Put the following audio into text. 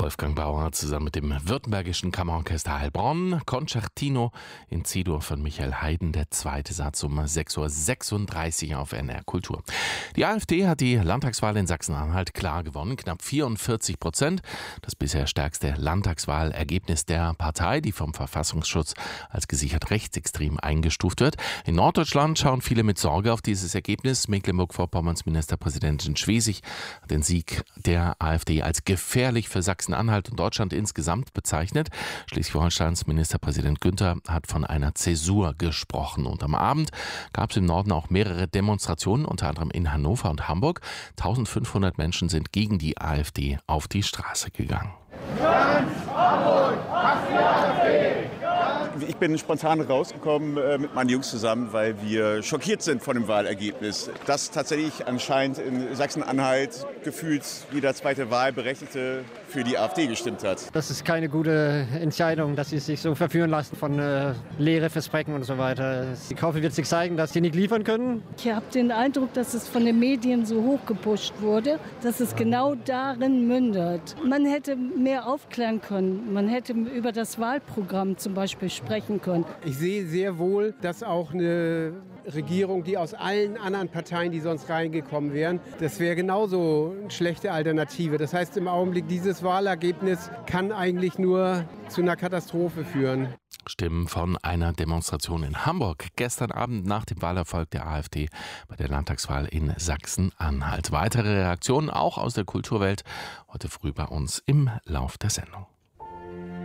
Wolfgang Bauer zusammen mit dem Württembergischen Kammerorchester Heilbronn, Concertino in C-Dur von Michael Haydn, der zweite Satz um 6:36 Uhr auf NR Kultur. Die AfD hat die Landtagswahl in Sachsen-Anhalt klar gewonnen, knapp 44%. Das bisher stärkste Landtagswahlergebnis der Partei, die vom Verfassungsschutz als gesichert rechtsextrem eingestuft wird. In Norddeutschland schauen viele mit Sorge auf dieses Ergebnis. Mecklenburg-Vorpommerns Ministerpräsidentin Schwesig hat den Sieg der AfD als gefährlich für Sachsen-Anhalt und Deutschland insgesamt bezeichnet. Schleswig-Holsteins Ministerpräsident Günther hat von einer Zäsur gesprochen. Und am Abend gab es im Norden auch mehrere Demonstrationen, unter anderem in Hannover und Hamburg. 1500 Menschen sind gegen die AfD auf die Straße gegangen. Ich bin spontan rausgekommen mit meinen Jungs zusammen, weil wir schockiert sind von dem Wahlergebnis. Dass tatsächlich anscheinend in Sachsen-Anhalt gefühlt jeder zweite Wahlberechtigte für die AfD gestimmt hat. Das ist keine gute Entscheidung, dass sie sich so verführen lassen von leere Versprechen und so weiter. Ich hoffe, wird sich zeigen, dass sie nicht liefern können. Ich habe den Eindruck, dass es von den Medien so hochgepusht wurde, dass es genau darin mündet. Man hätte mehr aufklären können. Man hätte über das Wahlprogramm zum Beispiel sprechen können. Ich sehe sehr wohl, dass auch eine Regierung, die aus allen anderen Parteien, die sonst reingekommen wären, das wäre genauso eine schlechte Alternative. Das heißt im Augenblick, dieses Wahlergebnis kann eigentlich nur zu einer Katastrophe führen. Stimmen von einer Demonstration in Hamburg gestern Abend nach dem Wahlerfolg der AfD bei der Landtagswahl in Sachsen-Anhalt. Weitere Reaktionen auch aus der Kulturwelt heute früh bei uns im Lauf der Sendung.